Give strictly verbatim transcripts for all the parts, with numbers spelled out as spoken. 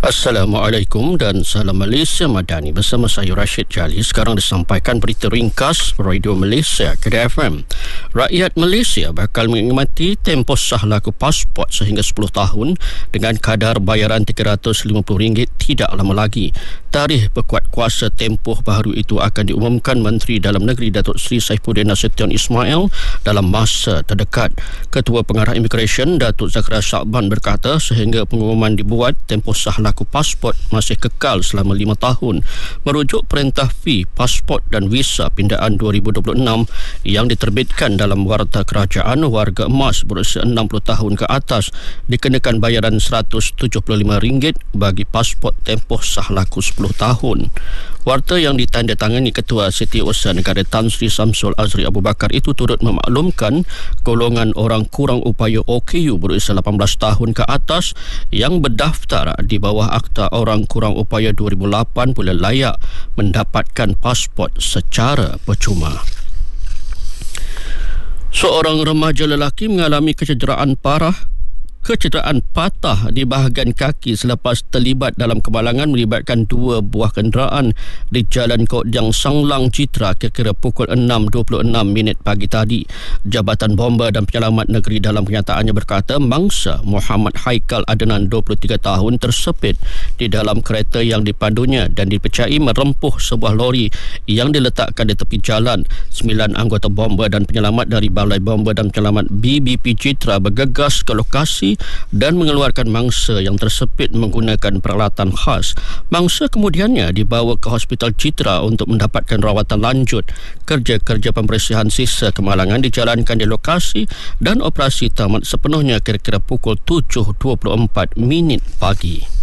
Assalamualaikum dan salam Malaysia Madani bersama saya Rashid Jali. Sekarang disampaikan berita ringkas Radio Malaysia Kedah F M. Rakyat Malaysia bakal menikmati tempoh sah laku pasport sehingga sepuluh tahun dengan kadar bayaran tiga ratus lima puluh ringgit tidak lama lagi. Tarikh berkuat kuasa tempoh baru itu akan diumumkan Menteri Dalam Negeri Datuk Seri Saifuddin Nasution Ismail dalam masa terdekat. Ketua Pengarah Immigration Datuk Zakaria Sha'ban berkata sehingga pengumuman dibuat, tempoh sah laku pasport masih kekal selama lima tahun merujuk Perintah Fee Pasport dan Visa Pindaan dua ribu dua puluh enam yang diterbitkan dalam Warta Kerajaan. Warga emas berusia enam puluh tahun ke atas dikenakan bayaran seratus tujuh puluh lima ringgit bagi pasport tempoh sah laku sepuluh tahun. Warta yang ditandatangani Ketua Setiausaha Negara Tan Sri Samsul Azri Abu Bakar itu turut memaklumkan golongan orang kurang upaya O K U berusia lapan belas tahun ke atas yang berdaftar di bawah Akta Orang Kurang Upaya dua ribu lapan boleh layak mendapatkan pasport secara percuma. Seorang remaja lelaki mengalami kecederaan parah Kecederaan patah di bahagian kaki selepas terlibat dalam kemalangan melibatkan dua buah kenderaan di Jalan Kodjang Sanglang Citra kira-kira pukul enam dua puluh enam minit pagi tadi. Jabatan Bomba dan Penyelamat Negeri dalam kenyataannya berkata mangsa Muhammad Haikal Adnan dua puluh tiga tahun tersepit di dalam kereta yang dipandunya dan dipercayai merempuh sebuah lori yang diletakkan di tepi jalan. Sembilan anggota Bomba dan Penyelamat dari Balai Bomba dan Penyelamat B B P Citra bergegas ke lokasi dan mengeluarkan mangsa yang tersepit menggunakan peralatan khas. Mangsa kemudiannya dibawa ke Hospital Citra untuk mendapatkan rawatan lanjut. Kerja-kerja pembersihan sisa kemalangan dijalankan di lokasi dan operasi tamat sepenuhnya kira-kira pukul tujuh dua puluh empat minit pagi.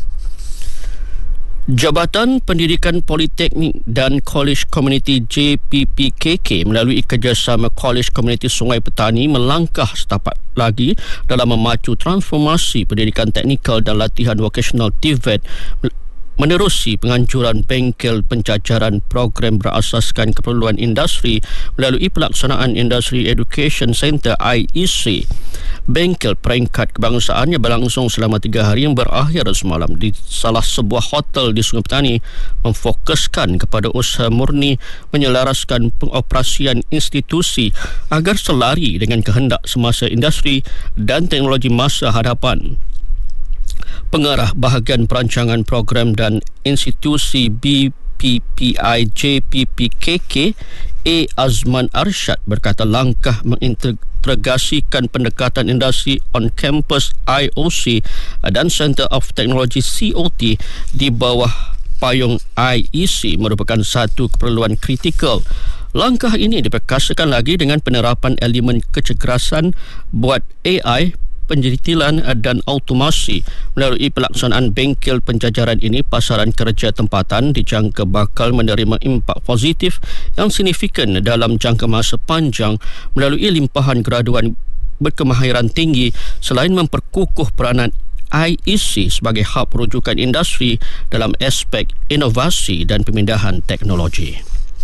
Jabatan Pendidikan Politeknik dan Kolej Komuniti J P P K K melalui kerjasama Kolej Komuniti Sungai Petani melangkah setapak lagi dalam memacu transformasi pendidikan teknikal dan latihan vokasional T V E T menerusi penganjuran bengkel pencacaran program berasaskan keperluan industri melalui pelaksanaan Industry Education Centre I E C. Bengkel peringkat kebangsaan yang berlangsung selama tiga hari yang berakhir semalam di salah sebuah hotel di Sungai Petani memfokuskan kepada usaha murni menyelaraskan pengoperasian institusi agar selari dengan kehendak semasa industri dan teknologi masa hadapan. Pengarah Bahagian Perancangan Program dan Institusi B P P I J P P K K A. Azman Arsyad berkata langkah mengintegrasikan pendekatan industri on campus I O C dan Centre of Technology C O T di bawah payung I E C merupakan satu keperluan kritikal. Langkah ini diperkasakan lagi dengan penerapan elemen kecergasan buat A I, penjetilan dan automasi. Melalui pelaksanaan bengkel penjajaran ini, pasaran kerja tempatan dijangka bakal menerima impak positif yang signifikan dalam jangka masa panjang melalui limpahan graduan berkemahiran tinggi selain memperkukuh peranan I E C sebagai hub rujukan industri dalam aspek inovasi dan pemindahan teknologi.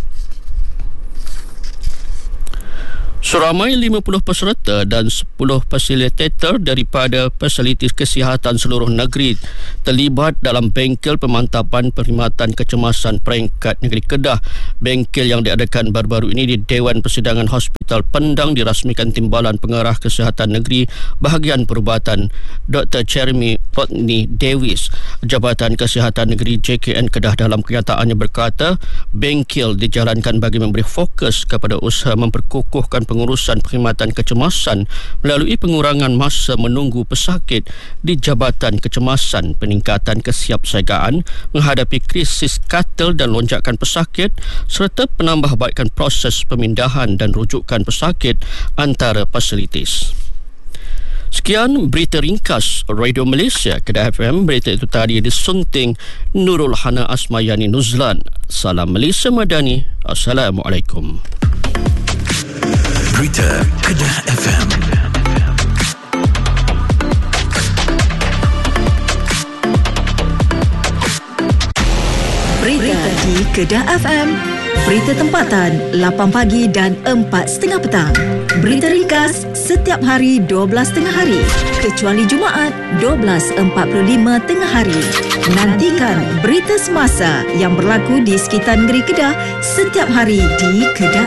Seramai lima puluh peserta dan sepuluh fasilitator daripada fasilitis kesihatan seluruh negeri terlibat dalam bengkel pemantapan perkhidmatan kecemasan peringkat negeri Kedah. Bengkel yang diadakan baru-baru ini di Dewan Persidangan Hospital Pendang dirasmikan Timbalan Pengarah Kesihatan Negeri Bahagian Perubatan Doktor Jeremy Rodney Davis. Jabatan Kesihatan Negeri J K N Kedah dalam kenyataannya berkata bengkel dijalankan bagi memberi fokus kepada usaha memperkukuhkan pengurusan perkhidmatan kecemasan melalui pengurangan masa menunggu pesakit di Jabatan Kecemasan, peningkatan kesiapsiagaan menghadapi krisis katil dan lonjakan pesakit serta penambahbaikan proses pemindahan dan rujukan pesakit antara fasilitis. Sekian berita ringkas Radio Malaysia Kedah F M. Berita itu tadi disunting Nurul Hana Asmayani Nuzlan. Salam Malaysia Madani. Assalamualaikum. Berita Kedah F M. Berita di Kedah F M. Berita tempatan lapan pagi dan empat tiga puluh petang. Berita ringkas setiap hari dua belas tengah hari kecuali Jumaat dua belas empat puluh lima tengah hari. Nantikan berita semasa yang berlaku di sekitar negeri Kedah setiap hari di Kedah